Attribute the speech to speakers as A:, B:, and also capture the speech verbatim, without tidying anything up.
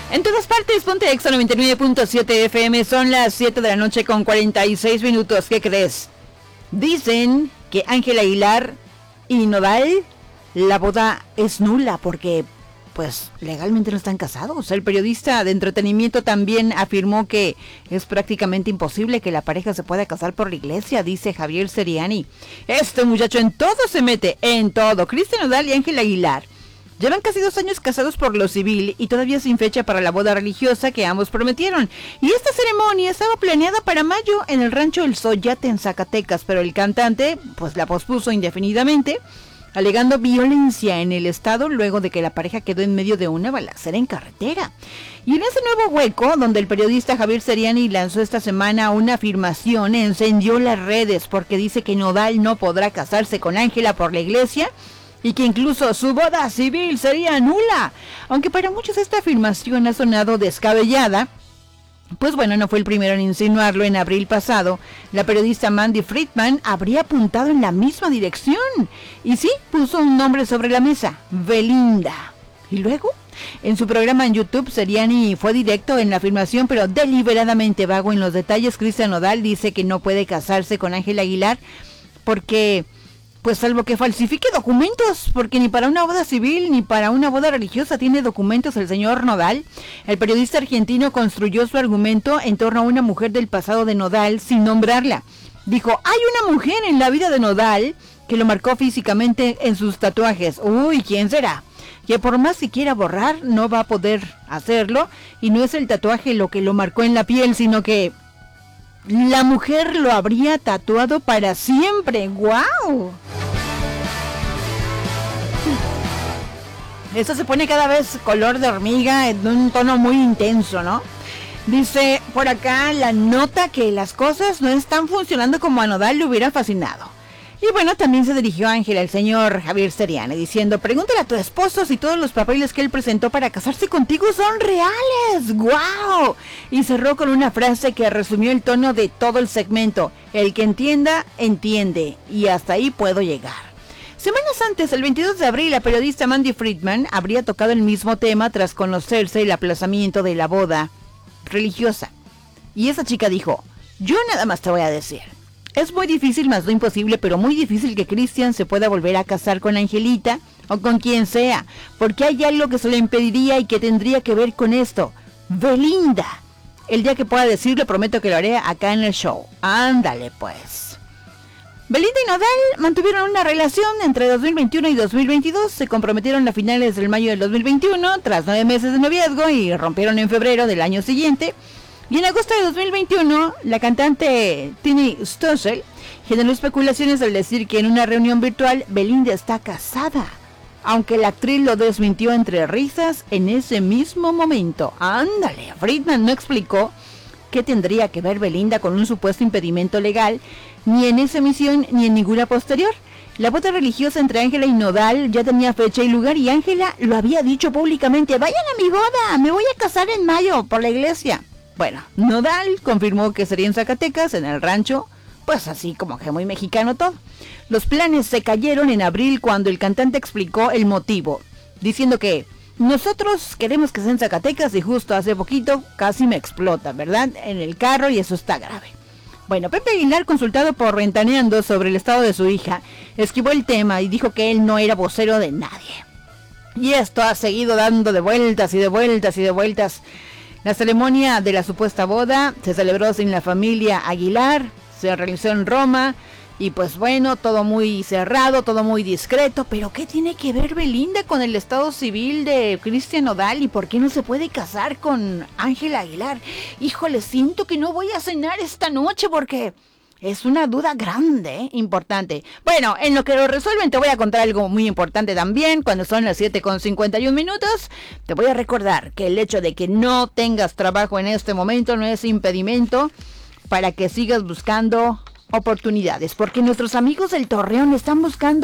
A: En todas partes, ponte Exa noventa y nueve punto siete F M, son las siete de la noche con cuarenta y seis minutos. ¿Qué crees? Dicen que Ángel Aguilar y Nodal, la boda es nula porque, pues, legalmente no están casados. El periodista de entretenimiento también afirmó que es prácticamente imposible que la pareja se pueda casar por la iglesia, dice Javier Seriani. Este muchacho en todo se mete, en todo. Cristian Nodal y Ángel Aguilar llevan casi dos años casados por lo civil y todavía sin fecha para la boda religiosa que ambos prometieron. Y esta ceremonia estaba planeada para mayo en el rancho El Soyate en Zacatecas, pero el cantante pues la pospuso indefinidamente, alegando violencia en el estado luego de que la pareja quedó en medio de una balacera en carretera. Y en ese nuevo hueco, donde el periodista Javier Seriani lanzó esta semana una afirmación, encendió las redes porque dice que Nodal no podrá casarse con Ángela por la iglesia y que incluso su boda civil sería nula. Aunque para muchos esta afirmación ha sonado descabellada, pues bueno, no fue el primero en insinuarlo. En abril pasado, la periodista Mandy Friedman habría apuntado en la misma dirección. Y sí, puso un nombre sobre la mesa, Belinda. Y luego, en su programa en YouTube, Seriani fue directo en la afirmación, pero deliberadamente vago en los detalles. Cristian Nodal dice que no puede casarse con Ángel Aguilar porque, pues salvo que falsifique documentos, porque ni para una boda civil ni para una boda religiosa tiene documentos el señor Nodal. El periodista argentino construyó su argumento en torno a una mujer del pasado de Nodal sin nombrarla. Dijo, hay una mujer en la vida de Nodal que lo marcó físicamente en sus tatuajes. Uy, ¿quién será? Que por más que quiera borrar, no va a poder hacerlo. Y no es el tatuaje lo que lo marcó en la piel, sino que la mujer lo habría tatuado para siempre. ¡Guau! Esto se pone cada vez color de hormiga en un tono muy intenso, ¿no? Dice por acá la nota que las cosas no están funcionando como a Nodal le hubiera fascinado. Y bueno, también se dirigió a Ángela, el señor Javier Seriani, diciendo, pregúntale a tu esposo si todos los papeles que él presentó para casarse contigo son reales. ¡Guau! Y cerró con una frase que resumió el tono de todo el segmento. El que entienda, entiende. Y hasta ahí puedo llegar. Semanas antes, el veintidós de abril, la periodista Mandy Friedman habría tocado el mismo tema tras conocerse el aplazamiento de la boda religiosa. Y esa chica dijo, yo nada más te voy a decir. Es muy difícil, más no imposible, pero muy difícil que Cristian se pueda volver a casar con Angelita o con quien sea, porque hay algo que se lo impediría y que tendría que ver con esto. Belinda. El día que pueda decirlo, prometo que lo haré acá en el show. Ándale pues. Belinda y Nodal mantuvieron una relación entre dos mil veintiuno y dos mil veintidós, se comprometieron a finales del mayo del dos mil veintiuno, tras nueve meses de noviazgo, y rompieron en febrero del año siguiente. Y en agosto de dos mil veintiuno, la cantante Tini Stossel generó especulaciones al decir que en una reunión virtual Belinda está casada, aunque la actriz lo desmintió entre risas en ese mismo momento. Ándale, Friedman no explicó qué tendría que ver Belinda con un supuesto impedimento legal, ni en esa emisión ni en ninguna posterior. La boda religiosa entre Ángela y Nodal ya tenía fecha y lugar, y Ángela lo había dicho públicamente, vayan a mi boda, me voy a casar en mayo por la iglesia. Bueno, Nodal confirmó que sería en Zacatecas, en el rancho, pues así como que muy mexicano todo. Los planes se cayeron en abril cuando el cantante explicó el motivo, diciendo que nosotros queremos que sea en Zacatecas y justo hace poquito casi me explota, ¿verdad? En el carro, y eso está grave. Bueno, Pepe Aguilar, consultado por Ventaneando sobre el estado de su hija, esquivó el tema y dijo que él no era vocero de nadie. Y esto ha seguido dando de vueltas y de vueltas y de vueltas. La ceremonia de la supuesta boda se celebró sin la familia Aguilar, se realizó en Roma, y pues bueno, todo muy cerrado, todo muy discreto. Pero ¿qué tiene que ver Belinda con el estado civil de Cristian Nodal? ¿Y por qué no se puede casar con Ángela Aguilar? Híjole, siento que no voy a cenar esta noche porque es una duda grande, ¿eh? Importante. Bueno, en lo que lo resuelven te voy a contar algo muy importante también. Cuando son las siete con cincuenta y un minutos, te voy a recordar que el hecho de que no tengas trabajo en este momento no es impedimento para que sigas buscando oportunidades, porque nuestros amigos del Torreón están buscando